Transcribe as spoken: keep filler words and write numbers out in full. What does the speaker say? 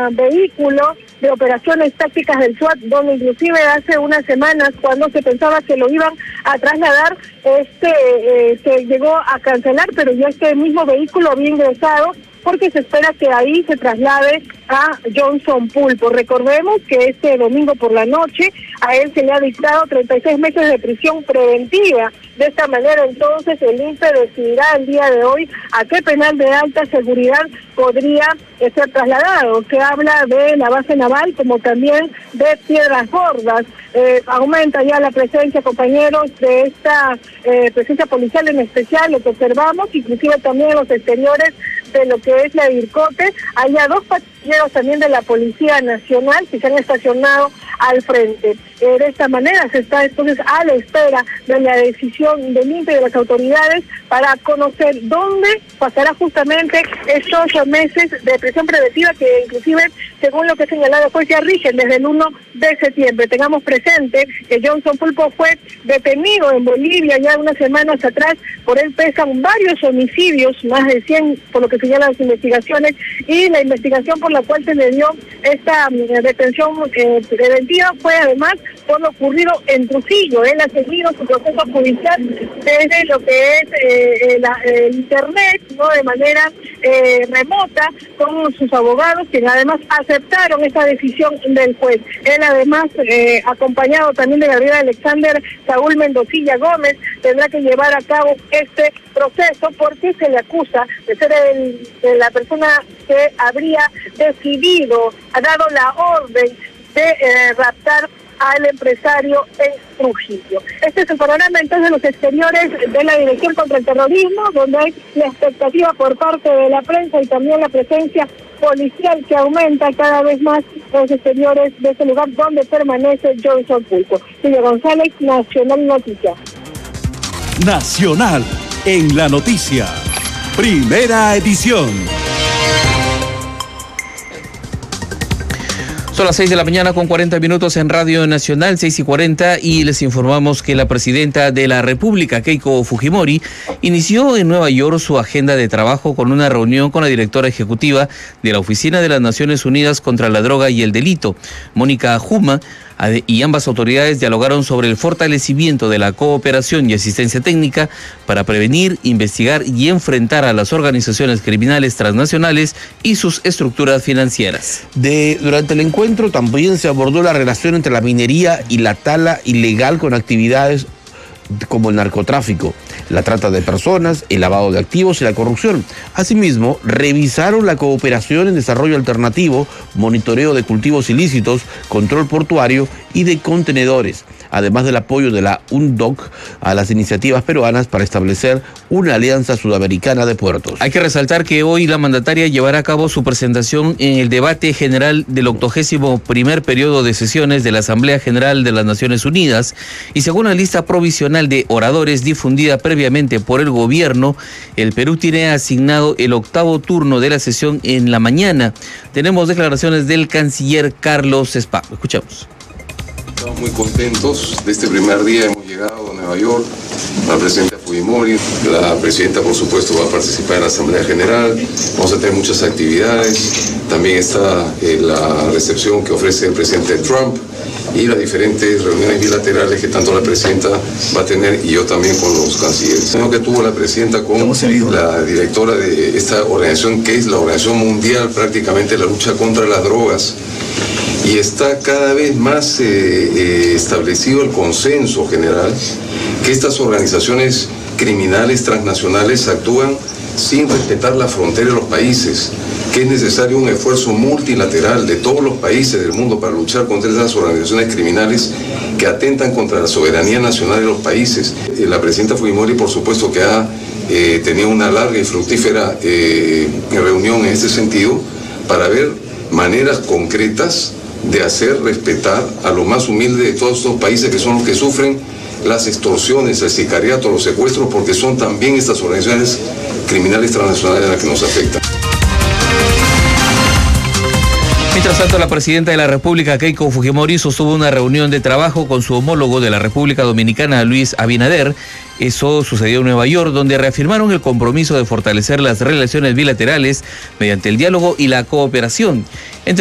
vehículo de operaciones tácticas del SWAT, donde inclusive hace unas semanas, cuando se pensaba que lo iban a trasladar, este eh, se llegó a cancelar, pero ya este mismo vehículo había ingresado, porque se espera que ahí se traslade a Johnson Pulpo. Recordemos que este domingo por la noche a él se le ha dictado treinta y seis meses de prisión preventiva. De esta manera, entonces, el I N P E decidirá el día de hoy a qué penal de alta seguridad podría ser trasladado. Se habla de la base naval como también de Piedras Gordas. Eh, aumenta ya la presencia, compañeros, de esta eh, presencia policial en especial, lo que observamos, inclusive también en los exteriores de lo que es la DIRCOTE. Hay ya dos patrulleros también de la Policía Nacional que se han estacionado al frente. Eh, de esta manera se está entonces a la espera de la decisión del I N P E y de las autoridades para conocer dónde pasará justamente estos meses de prisión preventiva que inclusive, según lo que ha señalado, pues ya rigen desde el uno de septiembre. Tengamos presente que Johnson Pulpo fue detenido en Bolivia ya unas semanas atrás. Por él pesan varios homicidios, más de cien por lo que señalan las investigaciones, y la investigación por la cual se le dio esta eh, detención eh, preventiva fue además por lo ocurrido en Trujillo. Él ha seguido su proceso judicial desde lo que es eh, la, el internet, no de manera eh, remota, con sus abogados, quienes además aceptaron esta decisión del juez. Él además, eh, acompañado también de Gabriel Alexander Saúl Mendocilla Gómez, tendrá que llevar a cabo este proceso porque se le acusa de ser el, de la persona que habría decidido, ha dado la orden de eh, raptar al empresario en Trujillo. Este es el panorama entonces de los exteriores de la Dirección contra el Terrorismo, donde hay la expectativa por parte de la prensa y también la presencia policial que aumenta cada vez más los exteriores de ese lugar donde permanece Johnson Pulpo. Silvia González, Nacional Noticias. Nacional en la noticia. Primera edición. Son las seis de la mañana con cuarenta minutos en Radio Nacional, seis y cuarenta, y les informamos que la presidenta de la República, Keiko Fujimori, inició en Nueva York su agenda de trabajo con una reunión con la directora ejecutiva de la Oficina de las Naciones Unidas contra la Droga y el Delito, Mónica Juma, y ambas autoridades dialogaron sobre el fortalecimiento de la cooperación y asistencia técnica para prevenir, investigar y enfrentar a las organizaciones criminales transnacionales y sus estructuras financieras. De, durante el encuentro también se abordó la relación entre la minería y la tala ilegal con actividades como el narcotráfico, la trata de personas, el lavado de activos y la corrupción. Asimismo, revisaron la cooperación en desarrollo alternativo, monitoreo de cultivos ilícitos, control portuario y de contenedores, además del apoyo de la U N D O C a las iniciativas peruanas para establecer una alianza sudamericana de puertos. Hay que resaltar que hoy la mandataria llevará a cabo su presentación en el debate general del octogésimo primer periodo de sesiones de la Asamblea General de las Naciones Unidas, y según la lista provisional de oradores difundida previamente por el gobierno, el Perú tiene asignado el octavo turno de la sesión en la mañana. Tenemos declaraciones del canciller Carlos Spa. Escuchamos. Estamos muy contentos de este primer día. Hemos llegado a Nueva York, la presidenta Fujimori, la presidenta por supuesto va a participar en la Asamblea General, vamos a tener muchas actividades, también está eh, la recepción que ofrece el presidente Trump y las diferentes reuniones bilaterales que tanto la presidenta va a tener y yo también con los cancilleres. Lo que tuvo la presidenta con la directora de esta organización, que es la Organización Mundial prácticamente de la lucha contra las drogas, y está cada vez más eh, eh, establecido el consenso general que estas organizaciones criminales transnacionales actúan sin respetar la frontera de los países, que es necesario un esfuerzo multilateral de todos los países del mundo para luchar contra esas organizaciones criminales que atentan contra la soberanía nacional de los países. Eh, la presidenta Fujimori, por supuesto, que ha eh, tenido una larga y fructífera eh, reunión en este sentido para ver maneras concretas de hacer respetar a lo más humilde de todos estos países, que son los que sufren las extorsiones, el sicariato, los secuestros, porque son también estas organizaciones criminales transnacionales las que nos afectan. Mientras tanto, la presidenta de la República, Keiko Fujimori, sostuvo una reunión de trabajo con su homólogo de la República Dominicana, Luis Abinader. Eso sucedió en Nueva York, donde reafirmaron el compromiso de fortalecer las relaciones bilaterales mediante el diálogo y la cooperación. Entre